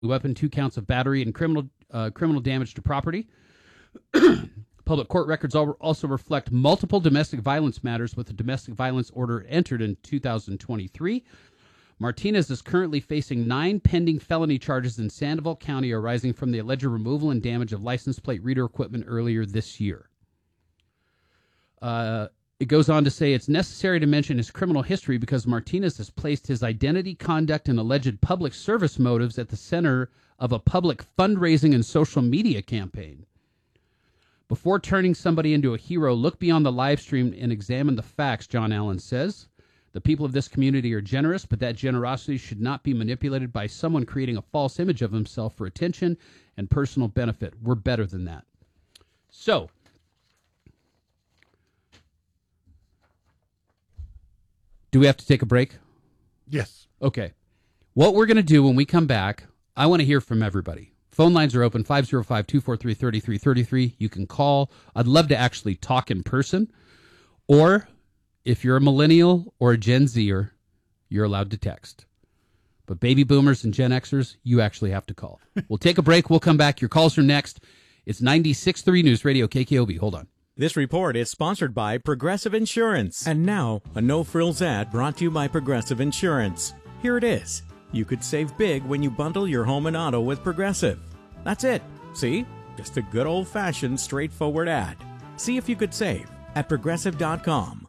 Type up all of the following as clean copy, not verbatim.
weapon, 2 counts of battery, and criminal damage to property. Public court records also reflect multiple domestic violence matters with a domestic violence order entered in 2023. Martinez is currently facing 9 pending felony charges in Sandoval County arising from the alleged removal and damage of license plate reader equipment earlier this year. It goes on to say it's necessary to mention his criminal history because Martinez has placed his identity, conduct, and alleged public service motives at the center of a public fundraising and social media campaign. Before turning somebody into a hero, look beyond the live stream and examine the facts, John Allen says. The people of this community are generous, but that generosity should not be manipulated by someone creating a false image of himself for attention and personal benefit. We're better than that. So, do we have to take a break? Yes. Okay. What we're going to do when we come back, I want to hear from everybody. Phone lines are open, 505-243-3333. You can call. I'd love to actually talk in person. Or if you're a millennial or a Gen Zer, you're allowed to text. But baby boomers and Gen Xers, you actually have to call. We'll take a break. We'll come back. Your calls are next. It's 96.3 News Radio KKOB. Hold on. This report is sponsored by Progressive Insurance. And now, a no-frills ad brought to you by Progressive Insurance. Here it is. You could save big when you bundle your home and auto with Progressive. That's it. See? Just a good old-fashioned, straightforward ad. See if you could save at Progressive.com.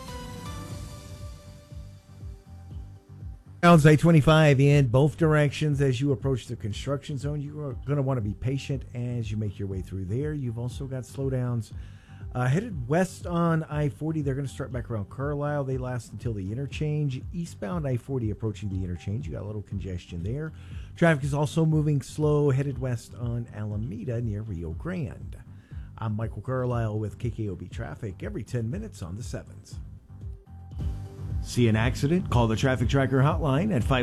Bounds I-25 in both directions as you approach the construction zone. You are going to want to be patient as you make your way through there. You've also got slowdowns headed west on I-40. They're going to start back around Carlisle. They last until the interchange. Eastbound I-40 approaching the interchange. You got a little congestion there. Traffic is also moving slow headed west on Alameda near Rio Grande. I'm Michael Carlisle with KKOB Traffic every 10 minutes on the 7s. See an accident? Call the Traffic Tracker hotline at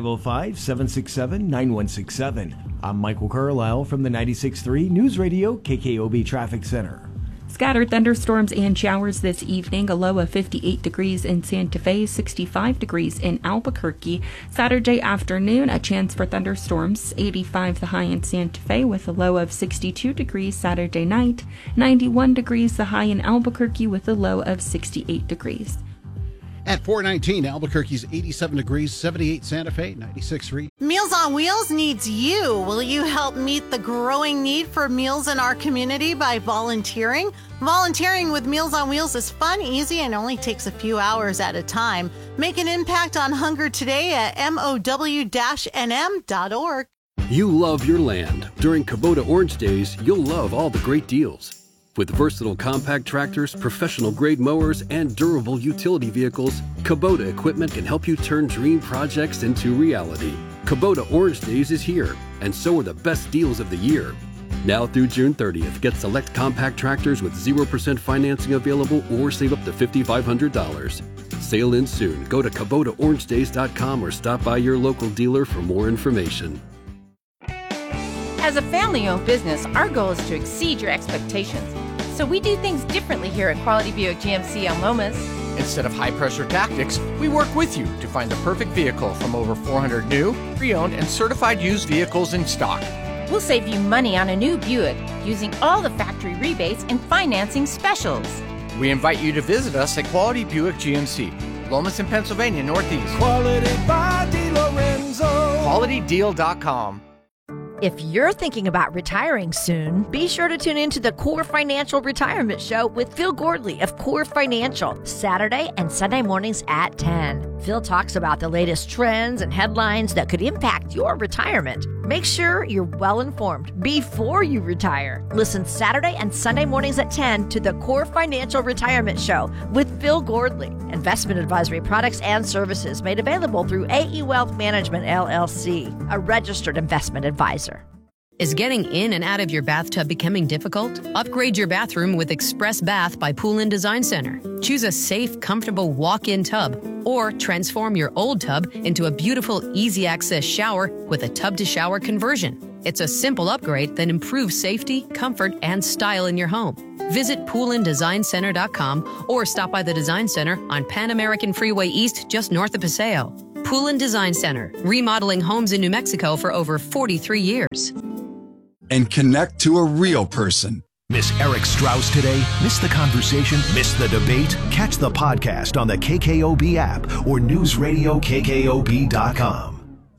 505-767-9167. I'm Michael Carlisle from the 96.3 News Radio KKOB Traffic Center. Scattered thunderstorms and showers this evening, a low of 58 degrees in Santa Fe, 65 degrees in Albuquerque. Saturday afternoon, a chance for thunderstorms, 85 the high in Santa Fe with a low of 62 degrees Saturday night, 91 degrees the high in Albuquerque with a low of 68 degrees. At 419, Albuquerque's 87 degrees, 78 Santa Fe, 96.3. Meals on Wheels needs you. Will you help meet the growing need for meals in our community by volunteering? Volunteering with Meals on Wheels is fun, easy, and only takes a few hours at a time. Make an impact on hunger today at mow-nm.org. You love your land. During Kubota Orange Days, you'll love all the great deals. With versatile compact tractors, professional-grade mowers, and durable utility vehicles, Kubota equipment can help you turn dream projects into reality. Kubota Orange Days is here, and so are the best deals of the year. Now through June 30th, get select compact tractors with 0% financing available or save up to $5,500. Sale ends soon. Go to KubotaOrangeDays.com or stop by your local dealer for more information. As a family-owned business, our goal is to exceed your expectations. So we do things differently here at Quality Buick GMC on Lomas. Instead of high-pressure tactics, we work with you to find the perfect vehicle from over 400 new, pre-owned, and certified used vehicles in stock. We'll save you money on a new Buick using all the factory rebates and financing specials. We invite you to visit us at Quality Buick GMC, Lomas and Pennsylvania Northeast. Quality by DeLorenzo. QualityDeal.com. If you're thinking about retiring soon, be sure to tune into the Core Financial Retirement Show with Phil Gordley of Core Financial, Saturday and Sunday mornings at 10. Phil talks about the latest trends and headlines that could impact your retirement. Make sure you're well informed before you retire. Listen Saturday and Sunday mornings at 10 to the Core Financial Retirement Show with Phil Gordley. Investment advisory products and services made available through AE Wealth Management, LLC, a registered investment advisor. Is getting in and out of your bathtub becoming difficult? Upgrade your bathroom with Express Bath by Pool & Design Center. Choose a safe, comfortable walk-in tub or transform your old tub into a beautiful, easy-access shower with a tub-to-shower conversion. It's a simple upgrade that improves safety, comfort, and style in your home. Visit poolanddesignCenter.com or stop by the Design Center on Pan American Freeway East just north of Paseo. Poulin Design Center, remodeling homes in New Mexico for over 43 years. And connect to a real person. Miss Eric Strauss today? Miss the conversation? Miss the debate? Catch the podcast on the KKOB app or newsradiokkob.com.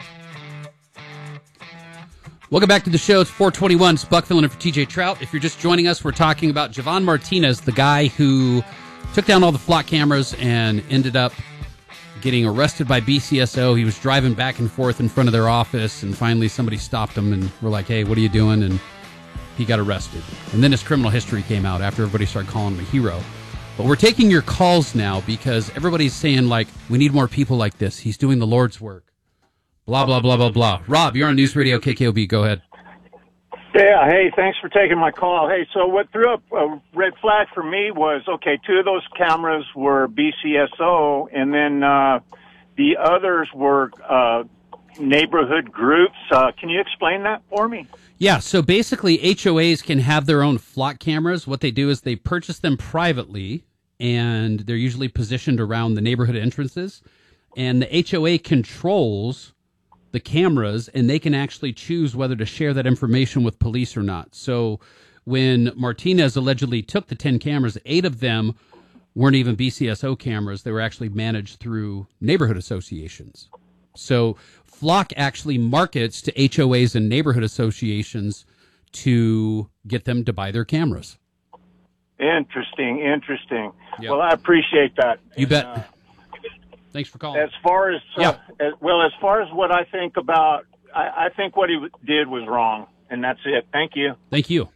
Welcome back to the show. It's 421. It's Buck filling in for TJ Trout. If you're just joining us, we're talking about Javon Martinez, the guy who took down all the flock cameras and ended up getting arrested by BCSO. He was driving back and forth in front of their office, and finally somebody stopped him and were like, hey, what are you doing? And he got arrested. And then his criminal history came out after everybody started calling him a hero. But we're taking your calls now because everybody's saying, like, we need more people like this. He's doing the Lord's work. Blah, blah, blah, blah, blah. Rob, you're on News Radio KKOB. Go ahead. Yeah, hey, thanks for taking my call. Hey, so what threw up a red flag for me was, okay, 2 of those cameras were BCSO, and then the others were neighborhood groups. Can you explain that for me? Yeah, so basically HOAs can have their own flock cameras. What they do is they purchase them privately, and they're usually positioned around the neighborhood entrances. And the HOA controls the cameras, and they can actually choose whether to share that information with police or not. So when Martinez allegedly took the 10 cameras, 8 of them weren't even BCSO cameras. They were actually managed through neighborhood associations. So Flock actually markets to HOAs and neighborhood associations to get them to buy their cameras. Interesting. Yep. Well, I appreciate that. You bet. Thanks for calling. As far as as far as what I think about, I think what he did was wrong, and that's it. Thank you. Thank you.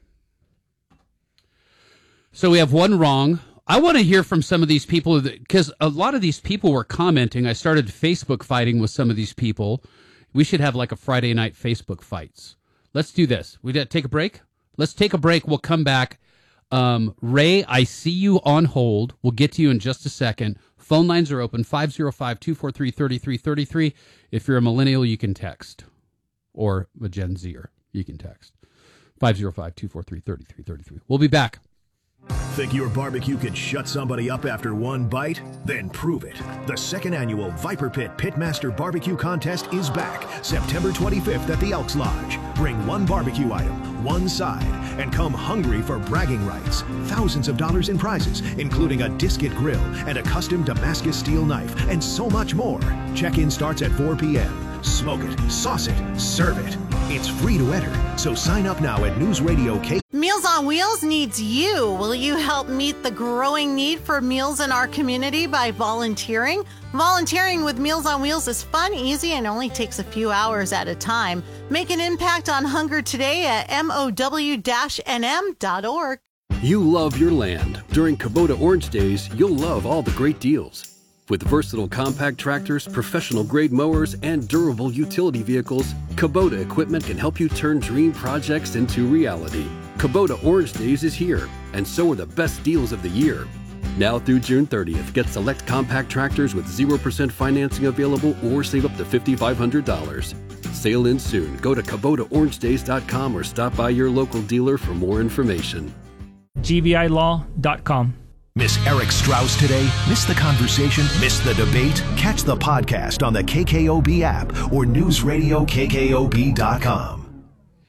So we have one wrong. I want to hear from some of these people because a lot of these people were commenting. I started Facebook fighting with some of these people. We should have like a Friday night Facebook fights. Let's do this. We got to take a break. Let's take a break. We'll come back. Ray, I see you on hold. We'll get to you in just a second. Phone lines are open, 505-243-3333. If you're a millennial, you can text. Or a Gen Zer, you can text. 505-243-3333. We'll be back. Think your barbecue could shut somebody up after one bite? Then prove it. The second annual Viper Pit Pitmaster Barbecue Contest is back September 25th at the Elks Lodge. Bring one barbecue item, one side, and come hungry for bragging rights. Thousands of dollars in prizes, including a Disket grill and a custom Damascus steel knife, and so much more. Check-in starts at 4 p.m. Smoke it, sauce it, serve it. It's free to enter, so sign up now at News Radio K. Meals on Wheels needs you. Will you help meet the growing need for meals in our community by volunteering? Volunteering with Meals on Wheels is fun, easy, and only takes a few hours at a time. Make an impact on hunger today at mow-nm.org. You love your land. During Kubota Orange Days, you'll love all the great deals. With versatile compact tractors, professional-grade mowers, and durable utility vehicles, Kubota equipment can help you turn dream projects into reality. Kubota Orange Days is here, and so are the best deals of the year. Now through June 30th, get select compact tractors with 0% financing available or save up to $5,500. Sale ends soon. Go to KubotaOrangeDays.com or stop by your local dealer for more information. GVILaw.com. Miss Eric Strauss today? Miss the conversation? Miss the debate? Catch the podcast on the KKOB app or newsradiokkob.com.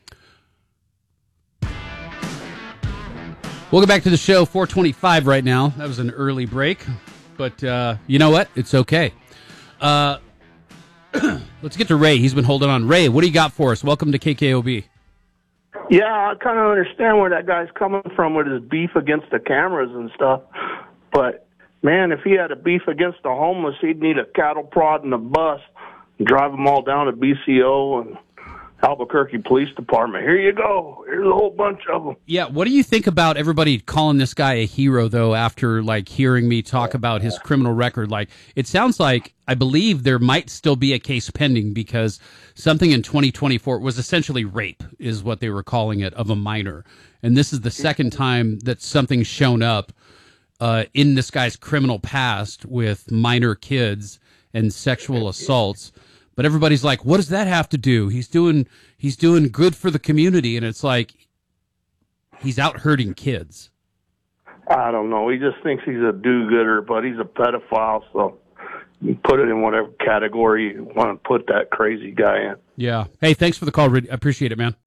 Welcome back to the show, 425 right now. That was an early break, but you know what? It's okay. Let's get to Ray. He's been holding on. Ray, what do you got for us? Welcome to KKOB. Yeah, I kind of understand where that guy's coming from with his beef against the cameras and stuff. But, man, if he had a beef against the homeless, he'd need a cattle prod and a bus and drive them all down to BCO and Albuquerque Police Department. Here you go. Here's a whole bunch of them. Yeah, what do you think about everybody calling this guy a hero, though, after, like, hearing me talk about his criminal record? Like, it sounds like, I believe there might still be a case pending because something in 2024 was essentially rape, is what they were calling it, of a minor. And this is the second time that something's shown up in this guy's criminal past with minor kids and sexual assaults. But everybody's like, what does that have to do? He's doing good for the community. And it's like, he's out hurting kids. I don't know. He just thinks he's a do-gooder, but he's a pedophile. So, You put it in whatever category you want to put that crazy guy in. Yeah. Hey, thanks for the call, Rid. I appreciate it, man.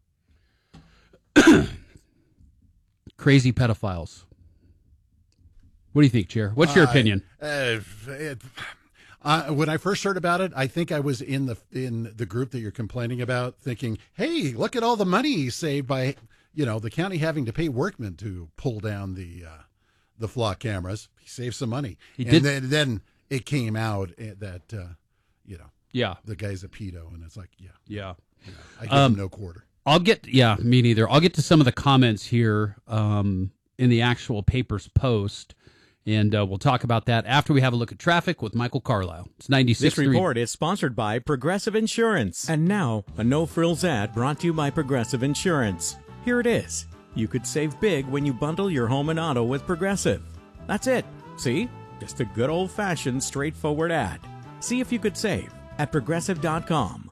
Crazy pedophiles. What do you think, Chair? What's your opinion? When I first heard about it, I think I was in the group that you're complaining about, thinking, "Hey, look at all the money he saved by, the county having to pay workmen to pull down the flock cameras. He saved some money." Then it came out that the guy's a pedo, and it's like, I give him no quarter. Me neither. I'll get to some of the comments here in the actual paper's post. And we'll talk about that after we have a look at traffic with Michael Carlisle. It's 96.3. This report is sponsored by Progressive Insurance. And now, a no-frills ad brought to you by Progressive Insurance. Here it is. You could save big when you bundle your home and auto with Progressive. That's it. See? Just a good old-fashioned, straightforward ad. See if you could save at Progressive.com.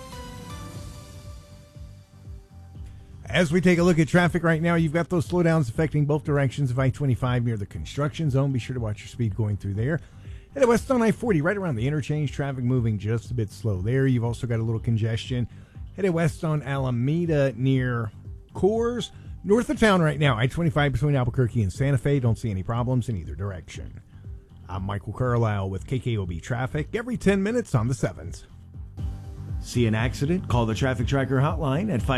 As we take a look at traffic right now, you've got those slowdowns affecting both directions of I-25 near the construction zone. Be sure to watch your speed going through there. Headed west on I-40, right around the interchange, traffic moving just a bit slow there. You've also got a little congestion. Headed west on Alameda near Coors. North of town right now, I-25 between Albuquerque and Santa Fe. Don't see any problems in either direction. I'm Michael Carlisle with KKOB Traffic every 10 minutes on the 7s. See an accident? Call the Traffic Tracker hotline at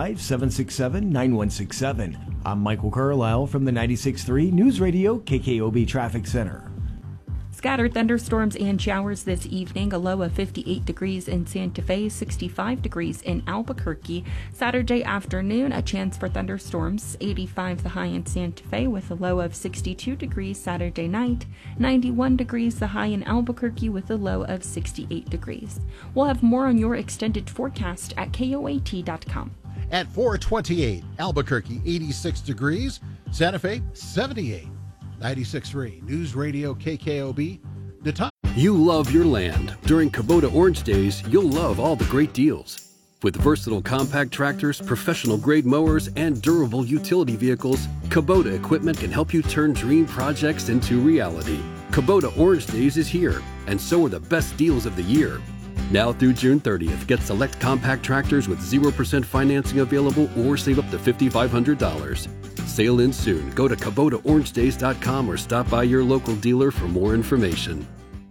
505-767-9167. I'm Michael Carlisle from the 96.3 News Radio KKOB Traffic Center. Scattered thunderstorms and showers this evening, a low of 58 degrees in Santa Fe, 65 degrees in Albuquerque. Saturday afternoon, a chance for thunderstorms, 85 the high in Santa Fe with a low of 62 degrees Saturday night, 91 degrees the high in Albuquerque with a low of 68 degrees. We'll have more on your extended forecast at KOAT.com. At 4:28, Albuquerque, 86 degrees, Santa Fe, 78. 96.3 News Radio KKOB. You love your land. During Kubota Orange Days, you'll love all the great deals. With versatile compact tractors, professional-grade mowers, and durable utility vehicles, Kubota equipment can help you turn dream projects into reality. Kubota Orange Days is here, and so are the best deals of the year. Now through June 30th, get select compact tractors with 0% financing available or save up to $5,500. Sale ends soon. Go to KubotaOrangeDays.com or stop by your local dealer for more information.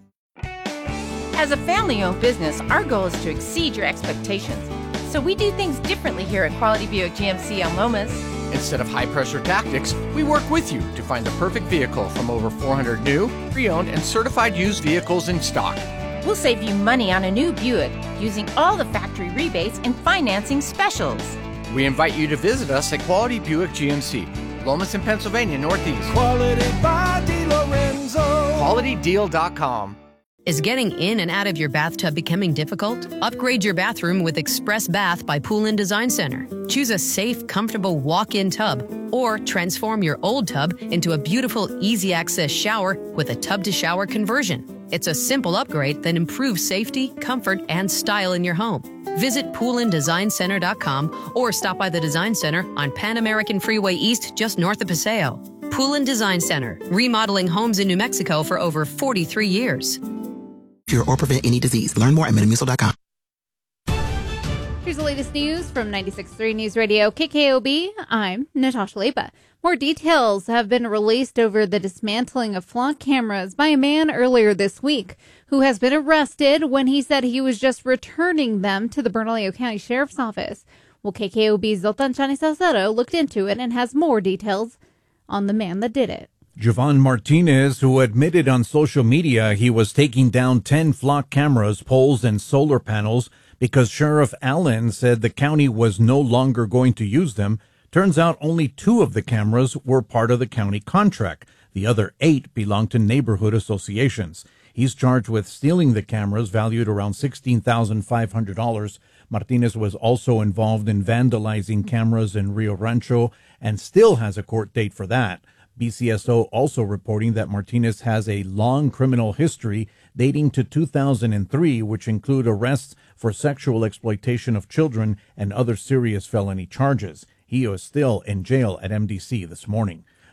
As a family-owned business, our goal is to exceed your expectations. So we do things differently here at Quality Buick GMC on Lomas. Instead of high-pressure tactics, we work with you to find the perfect vehicle from over 400 new, pre-owned, and certified used vehicles in stock. We'll save you money on a new Buick using all the factory rebates and financing specials. We invite you to visit us at Quality Buick GMC, Lomas in Pennsylvania Northeast. Quality by DeLorenzo. QualityDeal.com. Is getting in and out of your bathtub becoming difficult? Upgrade your bathroom with Express Bath by Pool & Design Center. Choose a safe, comfortable walk-in tub or transform your old tub into a beautiful, easy-access shower with a tub-to-shower conversion. It's a simple upgrade that improves safety, comfort, and style in your home. Visit poolanddesignCenter.com or stop by the Design Center on Pan American Freeway East just north of Paseo. Pool & Design Center, remodeling homes in New Mexico for over 43 years. Cure or prevent any disease. Learn more at Metamucil.com. Here's the latest news from 96.3 News Radio KKOB. I'm Natasha Lepa. More details have been released over the dismantling of flock cameras by a man earlier this week who has been arrested when he said he was just returning them to the Bernalillo County Sheriff's Office. Well, KKOB's Zoltan Chani Salcedo looked into it and has more details on the man that did it. Jovan Martinez, who admitted on social media he was taking down 10 flock cameras, poles, and solar panels because Sheriff Allen said the county was no longer going to use them. Turns out only 2 of the cameras were part of the county contract. The other 8 belonged to neighborhood associations. He's charged with stealing the cameras valued around $16,500. Martinez was also involved in vandalizing cameras in Rio Rancho and still has a court date for that. BCSO also reporting that Martinez has a long criminal history dating to 2003, which include arrests for sexual exploitation of children and other serious felony charges. He is still in jail at MDC this morning.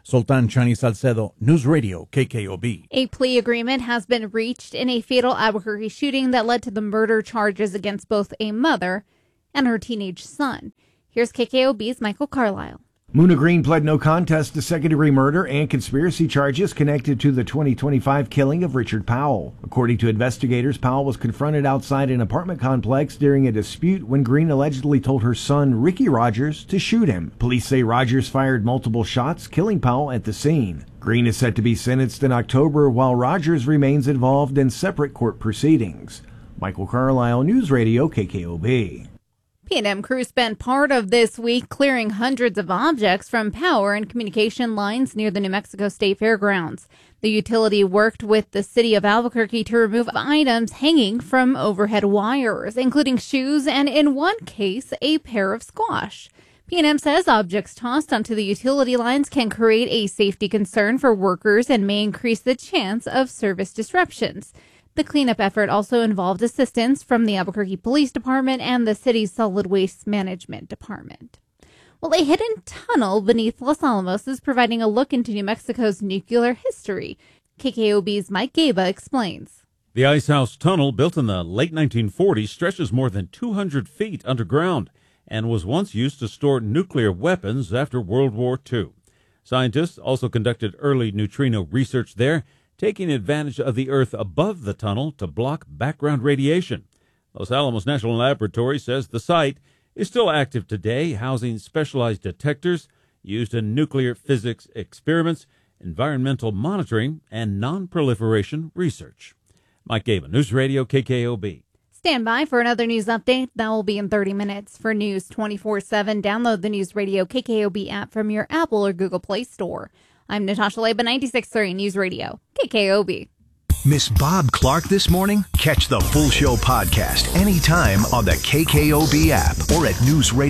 Sultan Chani Salcedo, News Radio, KKOB. A plea agreement has been reached in a fatal Albuquerque shooting that led to the murder charges against both a mother and her teenage son. Here's KKOB's Michael Carlisle. Muna Green pled no contest to second-degree murder and conspiracy charges connected to the 2025 killing of Richard Powell. According to investigators, Powell was confronted outside an apartment complex during a dispute when Green allegedly told her son, Ricky Rogers, to shoot him. Police say Rogers fired multiple shots, killing Powell at the scene. Green is set to be sentenced in October, while Rogers remains involved in separate court proceedings. Michael Carlisle, News Radio, KKOB. P&M crews spent part of this week clearing hundreds of objects from power and communication lines near the New Mexico State Fairgrounds. The utility worked with the city of Albuquerque to remove items hanging from overhead wires, including shoes and, in one case, a pair of squash. P&M says objects tossed onto the utility lines can create a safety concern for workers and may increase the chance of service disruptions. The cleanup effort also involved assistance from the Albuquerque Police Department and the city's Solid Waste Management Department. Well, a hidden tunnel beneath Los Alamos is providing a look into New Mexico's nuclear history. KKOB's Mike Gaba explains. The Ice House Tunnel, built in the late 1940s, stretches more than 200 feet underground and was once used to store nuclear weapons after World War II. Scientists also conducted early neutrino research there, taking advantage of the earth above the tunnel to block background radiation. Los Alamos National Laboratory says the site is still active today, housing specialized detectors used in nuclear physics experiments, environmental monitoring, and non-proliferation research. Mike Gaba, News Radio, KKOB. Stand by for another news update. That will be in 30 minutes. For News 24/7, download the News Radio KKOB app from your Apple or Google Play Store. I'm Natasha Leba, 96.3 News Radio, KKOB. Miss Bob Clark this morning? Catch the full show podcast anytime on the KKOB app or at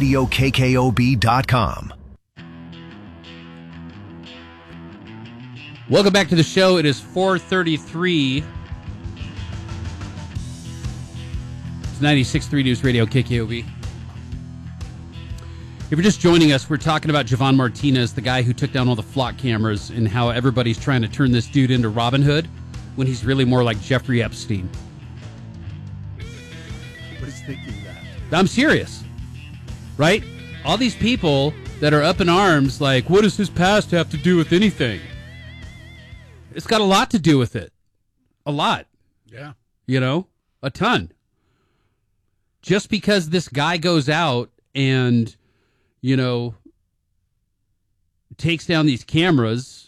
newsradiokkob.com. Welcome back to the show. It is 4:33. It's 96.3 News Radio, KKOB. If you're just joining us, we're talking about Javon Martinez, the guy who took down all the flock cameras, and how everybody's trying to turn this dude into Robin Hood when he's really more like Jeffrey Epstein. What is thinking that? I'm serious, right? All these people that are up in arms, like, what does his past have to do with anything? It's got a lot to do with it. A lot. Yeah. You know, a ton. Just because this guy goes out and, you know, takes down these cameras.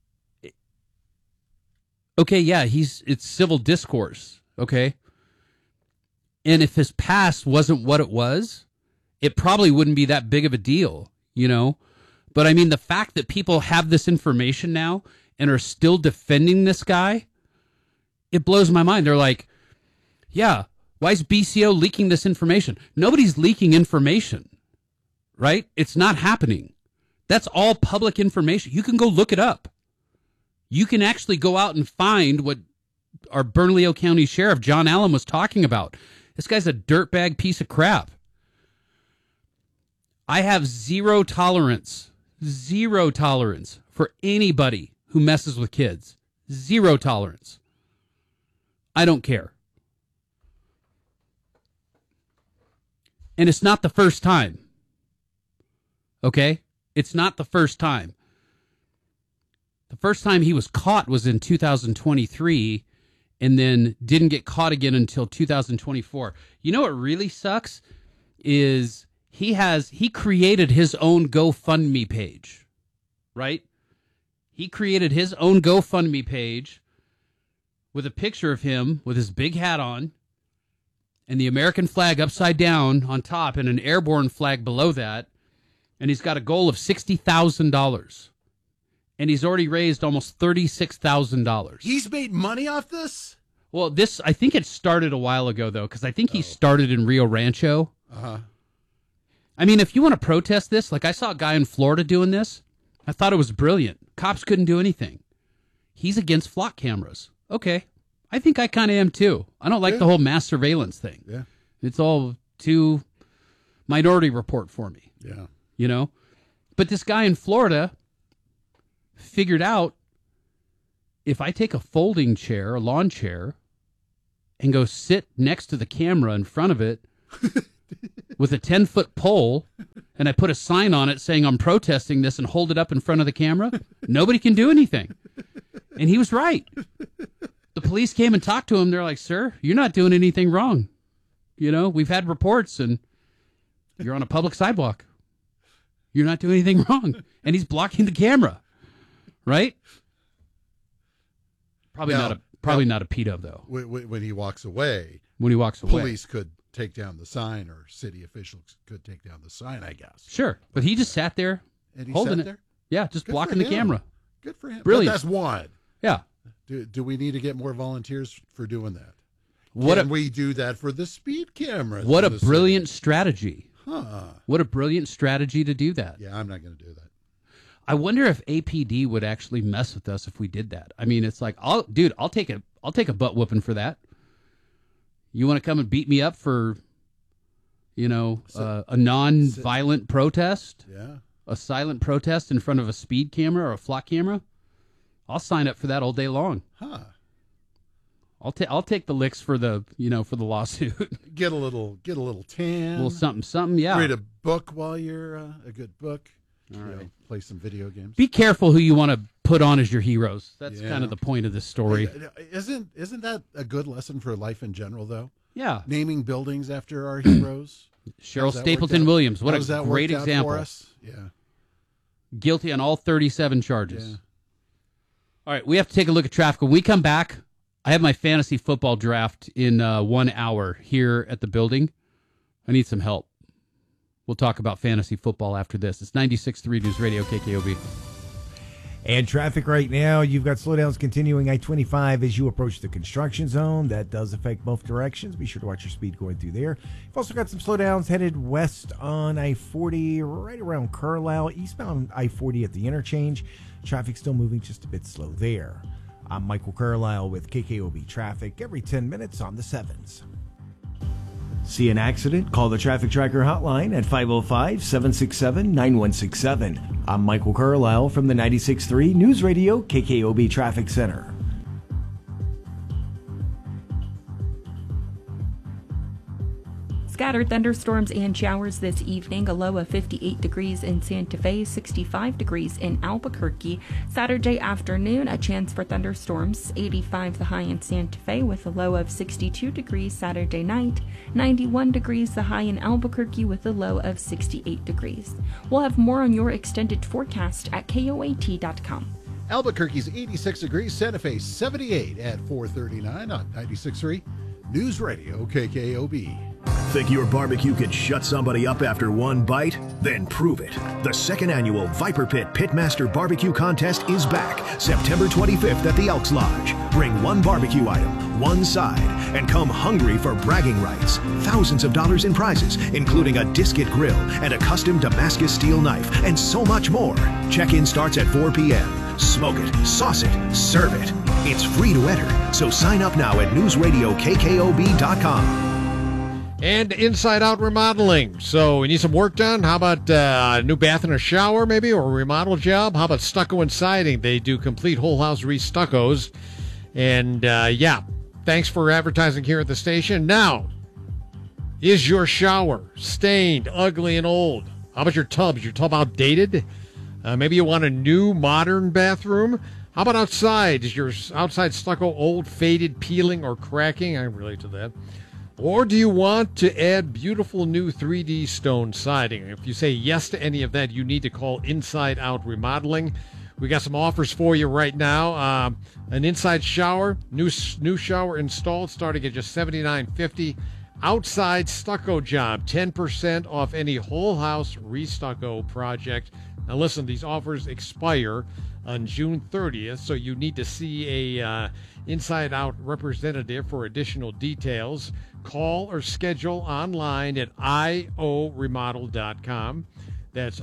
Okay, yeah, it's civil discourse, okay? And if his past wasn't what it was, it probably wouldn't be that big of a deal, you know? But I mean, the fact that people have this information now and are still defending this guy, it blows my mind. They're like, yeah, why is BCO leaking this information? Nobody's leaking information. Right? It's not happening. That's all public information. You can go look it up. You can actually go out and find what our Bernalillo County Sheriff John Allen was talking about. This guy's a dirtbag piece of crap. I have zero tolerance for anybody who messes with kids. Zero tolerance. I don't care. And it's not the first time. Okay? It's not the first time. The first time he was caught was in 2023 and then didn't get caught again until 2024. You know what really sucks is he created his own GoFundMe page, right? He created his own GoFundMe page with a picture of him with his big hat on and the American flag upside down on top and an airborne flag below that. And he's got a goal of $60,000. And he's already raised almost $36,000. He's made money off this? Well, I think it started a while ago, though, because I think he started in Rio Rancho. Uh-huh. I mean, if you want to protest this, like I saw a guy in Florida doing this, I thought it was brilliant. Cops couldn't do anything. He's against flock cameras. Okay. I think I kind of am, too. I don't like the whole mass surveillance thing. Yeah. It's all too Minority Report for me. Yeah. You know? But this guy in Florida, figured out if I take a folding chair, a lawn chair, and go sit next to the camera in front of it with a 10-foot pole, and I put a sign on it saying I'm protesting this and hold it up in front of the camera, nobody can do anything. And he was right. The police came and talked to him. They're like, sir, you're not doing anything wrong. You know, we've had reports, and you're on a public sidewalk. You're not doing anything wrong. And he's blocking the camera, right? Probably not a pedo, though. When he walks away. Police could take down the sign, or city officials could take down the sign, I guess. Sure. But he just sat there and holding sat there? it. Yeah, just Good blocking for the him. camera. Good for him. Brilliant. But that's one. Yeah. Do we need to get more volunteers for doing that? Can we do that for the speed cameras? What a brilliant strategy. Huh. What a brilliant strategy to do that. Yeah, I'm not going to do that. I wonder if APD would actually mess with us if we did that. I mean, it's like, I'll take a butt whooping for that. You want to come and beat me up for, a non-violent protest? Yeah. A silent protest in front of a speed camera or a flock camera? I'll sign up for that all day long. Huh. I'll take the licks for the lawsuit. Get a little tan. A little something, yeah. Read a book while you're a good book. All right. Play some video games. Be careful who you want to put on as your heroes. That's kind of the point of this story. Isn't that a good lesson for life in general, though? Yeah. Naming buildings after our heroes. Cheryl Stapleton Williams. What a great worked out example. for us? Yeah. Guilty on all 37 charges. Yeah. All right, we have to take a look at traffic. When we come back, I have my fantasy football draft in 1 hour here at the building. I need some help. We'll talk about fantasy football after this. It's 96.3 News Radio, KKOB. And traffic right now, you've got slowdowns continuing I-25 as you approach the construction zone. That does affect both directions. Be sure to watch your speed going through there. You've also got some slowdowns headed west on I-40 right around Carlisle, eastbound I-40 at the interchange. Traffic still moving just a bit slow there. I'm Michael Carlisle with KKOB Traffic every 10 minutes on the 7s. See an accident? Call the Traffic Tracker hotline at 505-767-9167. I'm Michael Carlisle from the 96.3 News Radio KKOB Traffic Center. Scattered thunderstorms and showers this evening, a low of 58 degrees in Santa Fe, 65 degrees in Albuquerque. Saturday afternoon, a chance for thunderstorms, 85 the high in Santa Fe with a low of 62 degrees Saturday night, 91 degrees the high in Albuquerque with a low of 68 degrees. We'll have more on your extended forecast at KOAT.com. Albuquerque's 86 degrees, Santa Fe 78 at 4:39 on 96.3 News Radio KKOB. Think your barbecue can shut somebody up after one bite? Then prove it. The second annual Viper Pit Pitmaster Barbecue Contest is back September 25th at the Elks Lodge. Bring one barbecue item, one side, and come hungry for bragging rights. Thousands of dollars in prizes, including a Disket grill and a custom Damascus steel knife, and so much more. Check-in starts at 4 p.m. Smoke it, sauce it, serve it. It's free to enter, so sign up now at newsradiokkob.com. And Inside Out Remodeling. So you need some work done? How about a new bath and a shower maybe, or a remodel job? How about stucco and siding? They do complete whole house re-stuccos. And thanks for advertising here at the station. Now, is your shower stained, ugly, and old? How about your tub? Is your tub outdated? Maybe you want a new, modern bathroom? How about outside? Is your outside stucco old, faded, peeling, or cracking? I relate to that. Or do you want to add beautiful new 3D stone siding? If you say yes to any of that, you need to call Inside Out Remodeling. We got some offers for you right now. An inside shower, new shower installed, starting at just $79.50. Outside stucco job, 10% off any whole house re-stucco project. Now listen, these offers expire on June 30th, so you need to see a Inside Out representative for additional details. Call or schedule online at ioremodel.com. That's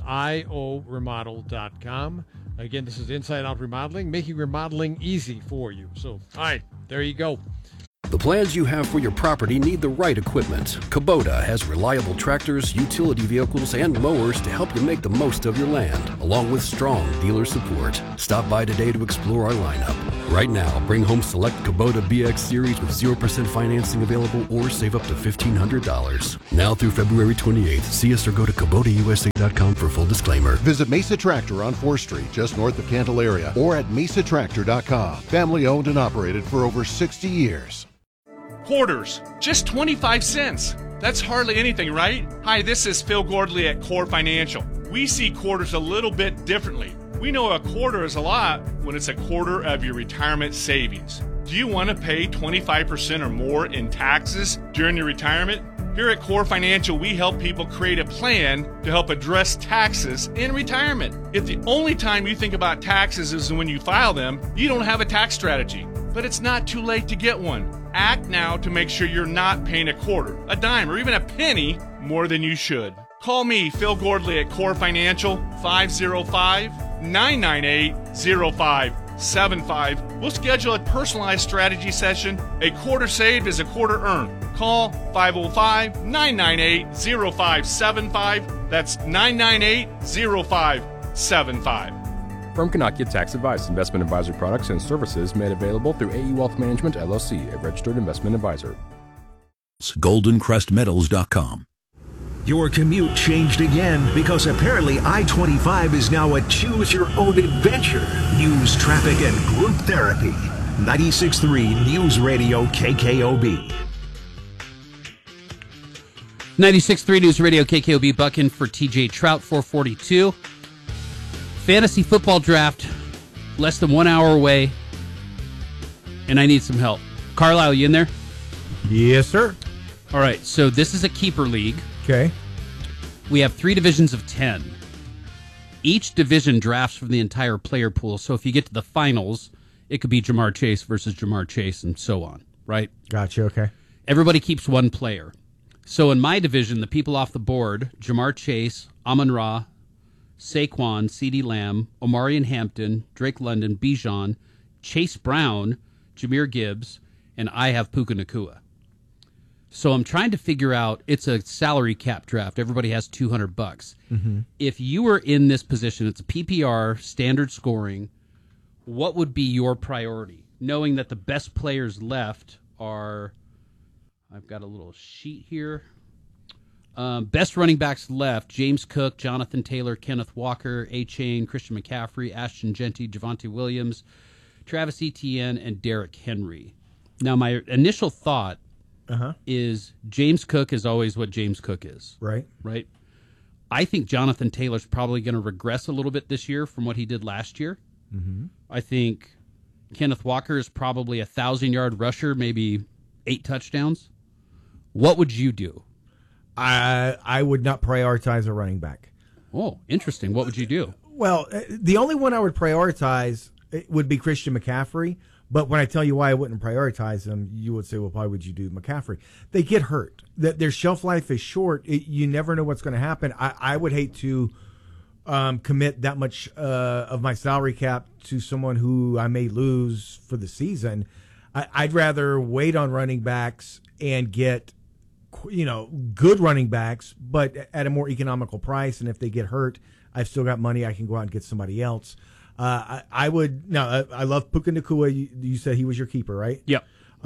ioremodel.com. Again, this is Inside Out Remodeling, making remodeling easy for you. So, all right, there you go. The plans you have for your property need the right equipment. Kubota has reliable tractors, utility vehicles, and mowers to help you make the most of your land, along with strong dealer support. Stop by today to explore our lineup. Right now, bring home select Kubota BX Series with 0% financing available or save up to $1,500. Now through February 28th, see us or go to KubotaUSA.com for full disclaimer. Visit Mesa Tractor on 4th Street, just north of Candelaria, or at mesatractor.com. Family owned and operated for over 60 years. Quarters, just 25 cents. That's hardly anything, right? Hi, this is Phil Gordley at Core Financial. We see quarters a little bit differently. We know a quarter is a lot when it's a quarter of your retirement savings. Do you want to pay 25% or more in taxes during your retirement? Here at Core Financial, we help people create a plan to help address taxes in retirement. If the only time you think about taxes is when you file them, you don't have a tax strategy. But it's not too late to get one. Act now to make sure you're not paying a quarter, a dime, or even a penny more than you should. Call me, Phil Gordley, at Core Financial, 505-998-0575. We'll schedule a personalized strategy session. A quarter saved is a quarter earned. Call 505-998-0575. That's 998-0575. Firm cannot get tax advice. Investment advisory products and services made available through AE Wealth Management, LLC, a registered investment advisor. GoldenCrestMetals.com. Your commute changed again because apparently I-25 is now a choose-your-own-adventure. News, traffic, and group therapy. 96.3 News Radio KKOB. 96.3 News Radio KKOB. Bucking for TJ Trout, 442. Fantasy football draft, less than 1 hour away, and I need some help. Carlisle, you in there? Yes, sir. All right, so this is a keeper league. Okay. We have 3 divisions of 10. Each division drafts from the entire player pool, so if you get to the finals, it could be Jamar Chase versus Jamar Chase and so on, right? Gotcha, okay. Everybody keeps one player. So in my division, the people off the board, Jamar Chase, Amon-Ra, Saquon, CeeDee Lamb, Omarion Hampton, Drake London, Bijan, Chase Brown, Jahmyr Gibbs, and I have Puka Nacua. So I'm trying to figure out, it's a salary cap draft. Everybody has $200. Mm-hmm. If you were in this position, it's a PPR, standard scoring, what would be your priority? Knowing that the best players left are, I've got a little sheet here. Best running backs left, James Cook, Jonathan Taylor, Kenneth Walker, A-Chain, Christian McCaffrey, Ashton Genty, Javonte Williams, Travis Etienne, and Derrick Henry. Now, my initial thought is James Cook is always what James Cook is. Right. Right? I think Jonathan Taylor's probably going to regress a little bit this year from what he did last year. Mm-hmm. I think Kenneth Walker is probably a 1,000-yard rusher, maybe 8 touchdowns. What would you do? I would not prioritize a running back. Oh, interesting. What would you do? Well, the only one I would prioritize would be Christian McCaffrey. But when I tell you why I wouldn't prioritize them, you would say, well, why would you do McCaffrey? They get hurt. Their shelf life is short. You never know what's going to happen. I would hate to commit that much of my salary cap to someone who I may lose for the season. I'd rather wait on running backs and get good running backs, but at a more economical price. And if they get hurt, I've still got money. I can go out and get somebody else. I would. Now, I love Puka Nacua. You said he was your keeper, right? Yep.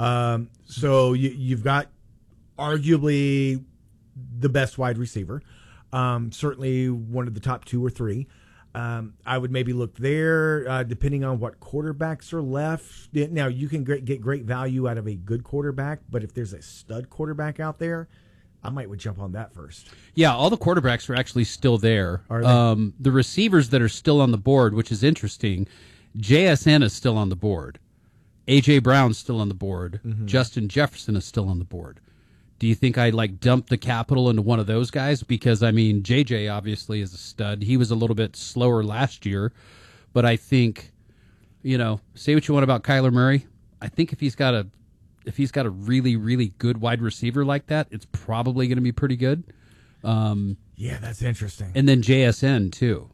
So you've got arguably the best wide receiver. Certainly one of the top 2 or 3. I would maybe look there, depending on what quarterbacks are left. Now, you can get great value out of a good quarterback, but if there's a stud quarterback out there, I would jump on that first. Yeah, all the quarterbacks are actually still there. Are they? The receivers that are still on the board, which is interesting, JSN is still on the board. A.J. Brown's still on the board. Mm-hmm. Justin Jefferson is still on the board. Do you think I'd dump the capital into one of those guys? Because, JJ obviously is a stud. He was a little bit slower last year. But I think, say what you want about Kyler Murray. I think if he's got a really, really good wide receiver like that, it's probably going to be pretty good. Yeah, that's interesting. And then JSN, too.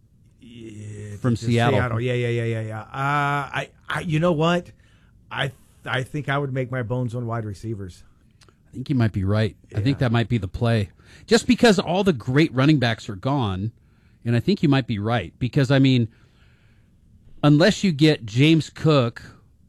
Yeah, from Seattle. Yeah. You know what? I I think I would make my bones on wide receivers. I think you might be right. Yeah. I think that might be the play. Just because all the great running backs are gone, and I think you might be right. Because, I mean, unless you get James Cook,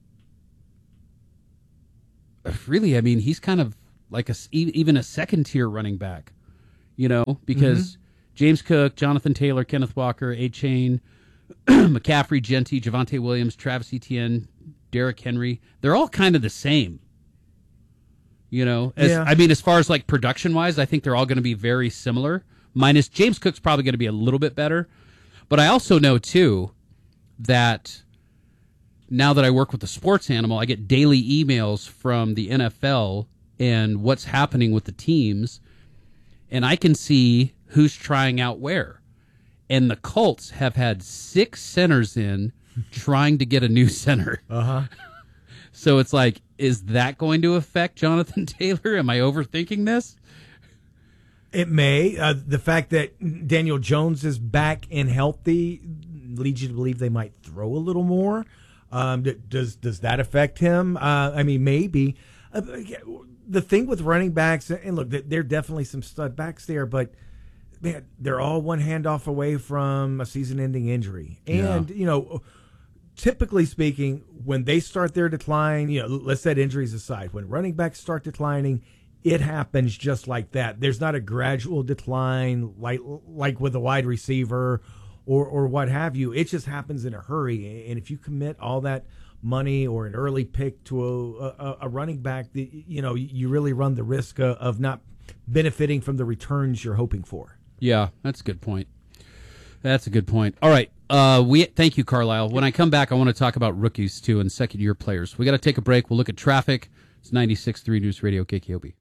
really, I mean, he's kind of like even a second-tier running back, you know, because James Cook, Jonathan Taylor, Kenneth Walker, A-Chain, McCaffrey, Genty, Javonte Williams, Travis Etienne, Derrick Henry, they're all kind of the same. You know, I mean, as far as like production-wise, I think they're all going to be very similar, minus James Cook's probably going to be a little bit better. But I also know, too, that now that I work with the sports animal, I get daily emails from the NFL and what's happening with the teams, and I can see who's trying out where. And the Colts have had 6 centers in trying to get a new center. So it's like, is that going to affect Jonathan Taylor? Am I overthinking this? It may. The fact that Daniel Jones is back and healthy leads you to believe they might throw a little more. Does that affect him? I mean, maybe. The thing with running backs, and look, there are definitely some stud backs there, but man, they're all one handoff away from a season-ending injury. And, you know, typically speaking, when they start their decline, you know, let's set injuries aside. When running backs start declining, it happens just like that. There's not a gradual decline like with a wide receiver or what have you. It just happens in a hurry. And if you commit all that money or an early pick to a running back, you know, you really run the risk of not benefiting from the returns you're hoping for. Yeah, that's a good point. That's a good point. All right. Thank you, Carlisle. When I come back, I want to talk about rookies, too, and second-year players. We got to take a break. We'll look at traffic. It's 96.3 News Radio, KKOB.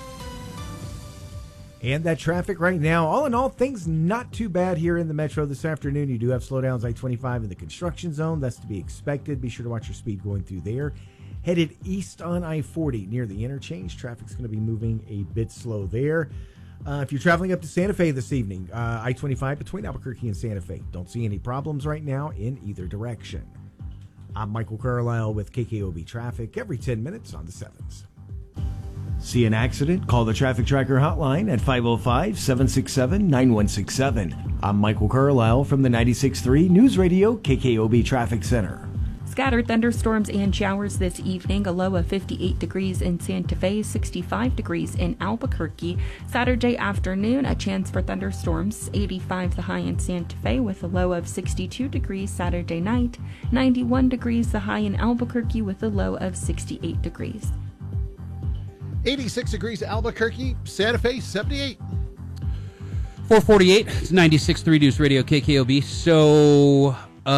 And that traffic right now, all in all, things not too bad here in the metro this afternoon. You do have slowdowns I-25 in the construction zone. That's to be expected. Be sure to watch your speed going through there. Headed east on I-40 near the interchange. Traffic's going to be moving a bit slow there. If you're traveling up to Santa Fe this evening, I-25 between Albuquerque and Santa Fe. Don't see any problems right now in either direction. I'm Michael Carlisle with KKOB Traffic every 10 minutes on the 7s. See an accident? Call the Traffic Tracker hotline at 505-767-9167. I'm Michael Carlisle from the 96.3 News Radio KKOB Traffic Center. Scattered thunderstorms and showers this evening, a low of 58 degrees in Santa Fe, 65 degrees in Albuquerque. Saturday afternoon, a chance for thunderstorms, 85 the high in Santa Fe with a low of 62 degrees Saturday night, 91 degrees the high in Albuquerque with a low of 68 degrees. 86 degrees Albuquerque, Santa Fe, 78. 448, it's 96.3 News Radio KKOB. So,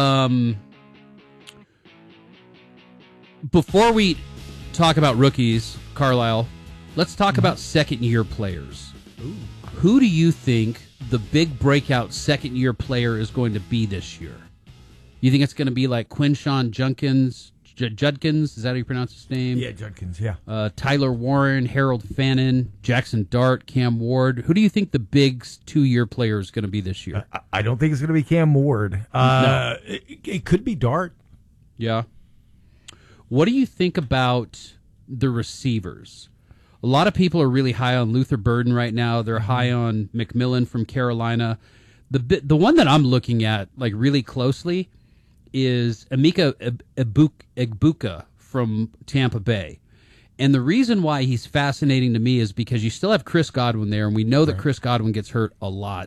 before we talk about rookies, Carlisle, let's talk about second-year players. Ooh. Who do you think the big breakout second-year player is going to be this year? You think it's going to be like Quinshawn Judkins? Is that how you pronounce his name? Yeah, Judkins, yeah. Tyler Warren, Harold Fannin, Jackson Dart, Cam Ward. Who do you think the big 2-year player is going to be this year? I don't think it's going to be Cam Ward. No. It could be Dart. Yeah. What do you think about the receivers? A lot of people are really high on Luther Burden right now. They're high on McMillan from Carolina. The one that I'm looking at like really closely is Emeka Egbuka from Tampa Bay. And the reason why he's fascinating to me is because you still have Chris Godwin there, and we know that Chris Godwin gets hurt a lot.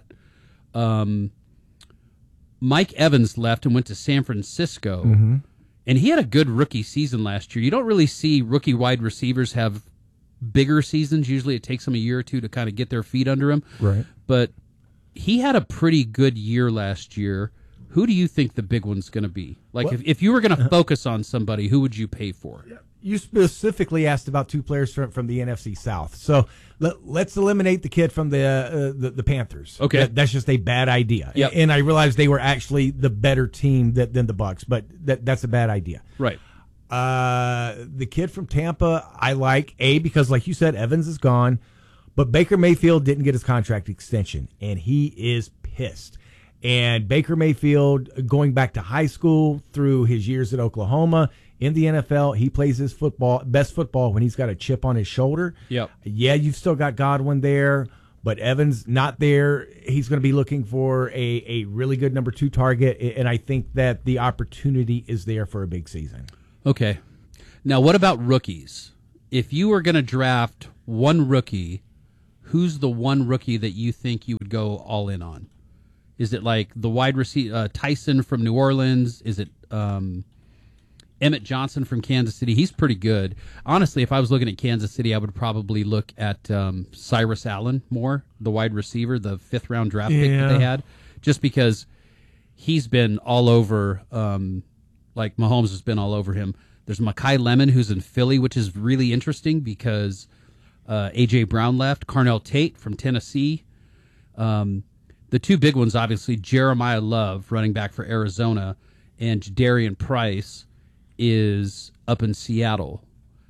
Mike Evans left and went to San Francisco, and he had a good rookie season last year. You don't really see rookie wide receivers have bigger seasons. Usually it takes them a year or two to kind of get their feet under them. Right. But he had a pretty good year last year. Who do you think the big one's going to be? Like, if you were going to focus on somebody, who would you pay for? You specifically asked about 2 players from the NFC South. So let's eliminate the kid from the Panthers. Okay. That's just a bad idea. Yep. And I realize they were actually the better team than the Bucs, but that's a bad idea. Right. The kid from Tampa, I like, because like you said, Evans is gone, but Baker Mayfield didn't get his contract extension, and he is pissed. And Baker Mayfield, going back to high school through his years at Oklahoma, in the NFL. He plays his best football when he's got a chip on his shoulder. Yep. Yeah, you've still got Godwin there, but Evans not there. He's going to be looking for a really good number 2 target, and I think that the opportunity is there for a big season. Okay. Now, what about rookies? If you were going to draft one rookie, who's the one rookie that you think you would go all in on? Is it like the wide receiver Tyson from New Orleans? Is it Emmett Johnson from Kansas City? He's pretty good. Honestly, if I was looking at Kansas City, I would probably look at Cyrus Allen more, the wide receiver, the 5th-round draft pick that they had, just because he's been all over, like Mahomes has been all over him. There's Mekhi Lemon, who's in Philly, which is really interesting because A.J. Brown left. Carnell Tate from Tennessee. The 2 big ones, obviously, Jeremiah Love, running back for Arizona, and Jadarian Price is up in Seattle.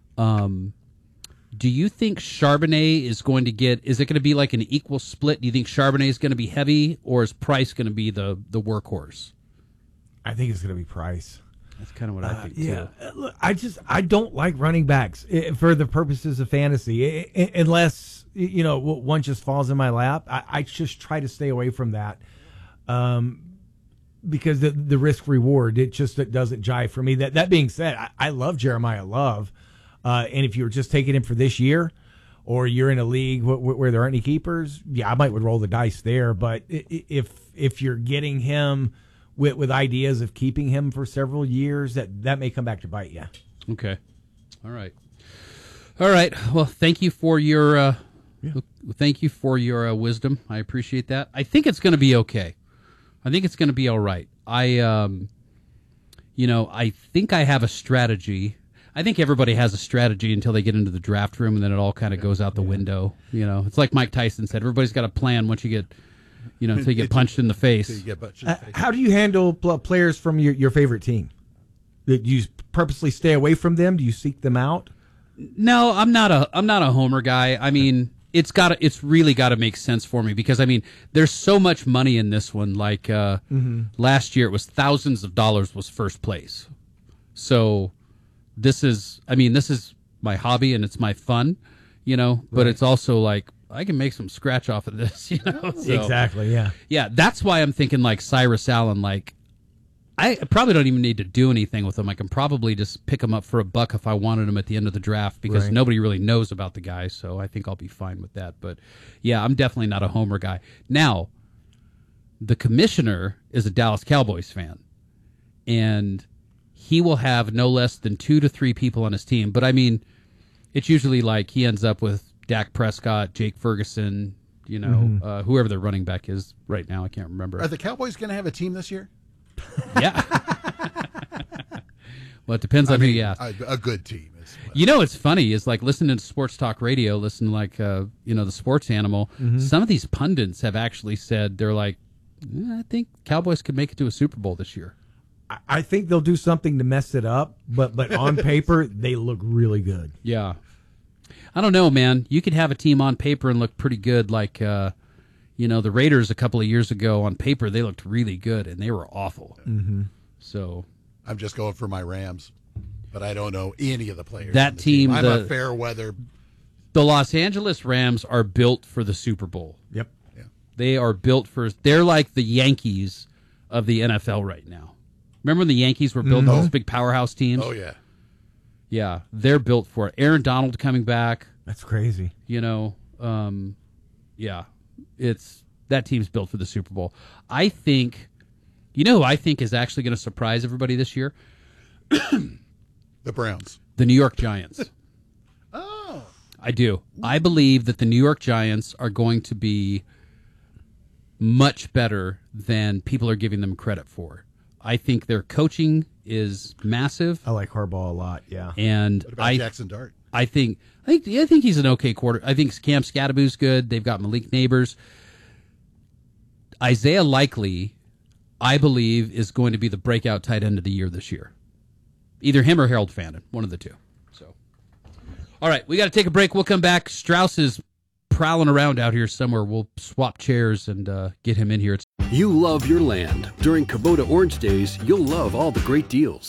Do you think Charbonnet is going to is it going to be like an equal split? Do you think Charbonnet is going to be heavy, or is Price going to be the workhorse? I think it's going to be Price. That's kind of what I think, too. Look, I don't like running backs for the purposes of fantasy, unless, one just falls in my lap. I just try to stay away from that because the risk-reward, it doesn't jive for me. That being said, I love Jeremiah Love, and if you're just taking him for this year or you're in a league where there aren't any keepers, I might would roll the dice there. But if you're getting him with ideas of keeping him for several years, that may come back to bite you. Okay. All right. Well, thank you for your wisdom. I appreciate that. I think it's going to be okay. I think it's going to be all right. I think I have a strategy. I think everybody has a strategy until they get into the draft room, and then it all kind of goes out the window. It's like Mike Tyson said, everybody's got a plan once you get until you get punched in the face. How do you handle players from your favorite team? Do you purposely stay away from them? Do you seek them out? No, I'm not a homer guy. I mean, it's really got to make sense for me because there's so much money in this one. Like last year, it was thousands of dollars was first place. So this is my hobby and it's my fun, but it's also like, I can make some scratch off of this, So, exactly, yeah. Yeah, that's why I'm thinking like Cyrus Allen, like I probably don't even need to do anything with him. I can probably just pick him up for $1 if I wanted him at the end of the draft because nobody really knows about the guy, so I think I'll be fine with that. But yeah, I'm definitely not a homer guy. Now, the commissioner is a Dallas Cowboys fan, and he will have no less than 2 to 3 people on his team. But it's usually like he ends up with Dak Prescott, Jake Ferguson, whoever their running back is right now. I can't remember. Are the Cowboys going to have a team this year? Yeah. Well, it depends on who you ask. A good team. It's funny is like listening to sports talk radio, listen to like, the sports animal. Mm-hmm. Some of these pundits have actually said, they're like, I think Cowboys could make it to a Super Bowl this year. I think they'll do something to mess it up, but on paper, they look really good. Yeah. I don't know, man. You could have a team on paper and look pretty good. Like, the Raiders a couple of years ago on paper, they looked really good, and they were awful. Mm-hmm. So I'm just going for my Rams, but I don't know any of the players. That team, I'm a fair weather. The Los Angeles Rams are built for the Super Bowl. Yep. Yeah. They are built for. They're like the Yankees of the NFL right now. Remember when the Yankees were built those big powerhouse teams? Oh yeah. Yeah, they're built for it. Aaron Donald coming back. That's crazy. Yeah, that team's built for the Super Bowl. I think, who I think is actually going to surprise everybody this year? The Browns. The New York Giants. Oh. I do. I believe that the New York Giants are going to be much better than people are giving them credit for. I think their coaching is massive. I like Harbaugh a lot, yeah. And what about Jackson Dart? I think he's an okay quarter. I think Cam Scadaboo's good. They've got Malik Neighbors. Isaiah Likely, I believe, is going to be the breakout tight end of the year this year. Either him or Harold Fannin, one of the two. So, all right, we got to take a break. We'll come back. Strauss is prowling around out here somewhere. We'll swap chairs and get him in here. You love your land. During Kubota Orange Days, you'll love all the great deals.